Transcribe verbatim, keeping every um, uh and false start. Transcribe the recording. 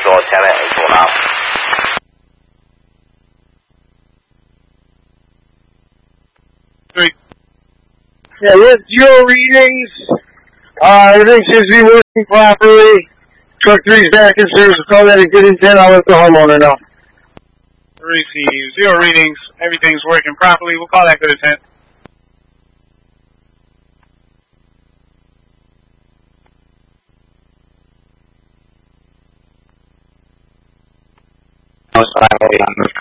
Central, Lieutenant, and going out. Three. Yeah, we have zero readings. Uh, everything seems to be working properly. Truck three's back in service. Call that a good intent. I'll let the homeowner know. Receive. Zero readings. Everything's working properly. We'll call that good intent. Most likely on this